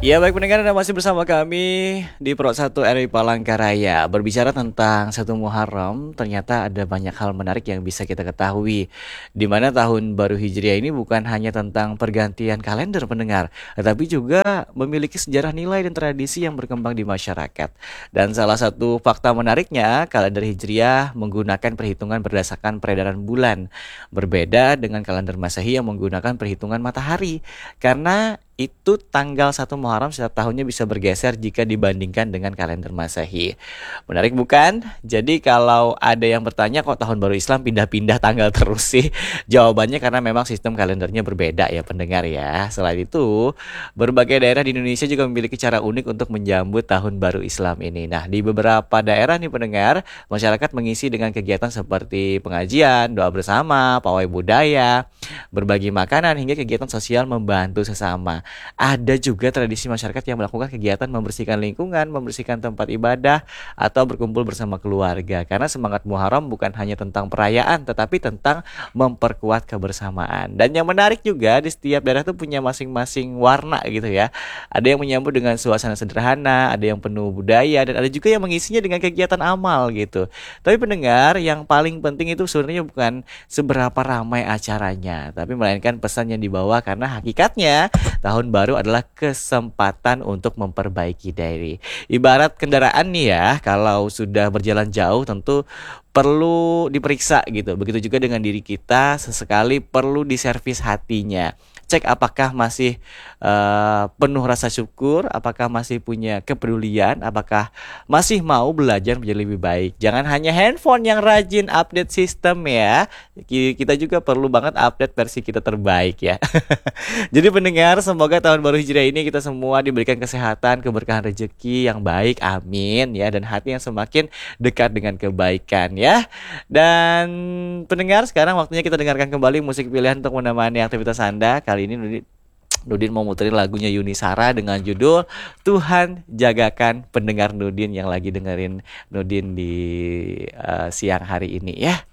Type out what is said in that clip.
Ya baik pendengar, Anda masih bersama kami di Pro 1 RI Palangkaraya. Berbicara tentang 1 Muharram, ternyata ada banyak hal menarik yang bisa kita ketahui. Di mana tahun baru Hijriah ini bukan hanya tentang pergantian kalender pendengar, tetapi juga memiliki sejarah nilai dan tradisi yang berkembang di masyarakat. Dan salah satu fakta menariknya, kalender Hijriah menggunakan perhitungan berdasarkan peredaran bulan. Berbeda dengan kalender Masehi yang menggunakan perhitungan matahari. Karena itu tanggal 1 Muharram setiap tahunnya bisa bergeser jika dibandingkan dengan kalender Masehi. Menarik bukan? Jadi kalau ada yang bertanya kok tahun baru Islam pindah-pindah tanggal terus sih? Jawabannya karena memang sistem kalendernya berbeda ya pendengar ya. Selain itu, berbagai daerah di Indonesia juga memiliki cara unik untuk menyambut tahun baru Islam ini. Nah, di beberapa daerah nih pendengar, masyarakat mengisi dengan kegiatan seperti pengajian, doa bersama, pawai budaya, berbagi makanan hingga kegiatan sosial membantu sesama. Ada juga tradisi masyarakat yang melakukan kegiatan membersihkan lingkungan, membersihkan tempat ibadah, atau berkumpul bersama keluarga. Karena semangat Muharram bukan hanya tentang perayaan, tetapi tentang memperkuat kebersamaan. Dan yang menarik juga, di setiap daerah itu punya masing-masing warna gitu ya. Ada yang menyambut dengan suasana sederhana, ada yang penuh budaya, dan ada juga yang mengisinya dengan kegiatan amal gitu. Tapi pendengar, yang paling penting itu sebenarnya bukan seberapa ramai acaranya, tapi melainkan pesan yang dibawa, karena hakikatnya tahun baru adalah kesempatan untuk memperbaiki diri. Ibarat kendaraan nih ya, kalau sudah berjalan jauh tentu perlu diperiksa gitu. Begitu juga dengan diri kita, sesekali perlu diservis hatinya. Cek apakah masih penuh rasa syukur, apakah masih punya kepedulian, apakah masih mau belajar menjadi lebih baik. Jangan hanya handphone yang rajin update sistem ya. Kita juga perlu banget update versi kita terbaik ya. Jadi pendengar, semoga tahun baru Hijriah ini kita semua diberikan kesehatan, keberkahan rezeki yang baik, amin ya, dan hati yang semakin dekat dengan kebaikan ya. Dan pendengar, sekarang waktunya kita dengarkan kembali musik pilihan untuk menemani aktivitas Anda. Kali ini Nudin mau muterin lagunya Yuni Sara dengan judul Tuhan Jagakan pendengar Nudin yang lagi dengerin Nudin di siang hari ini ya.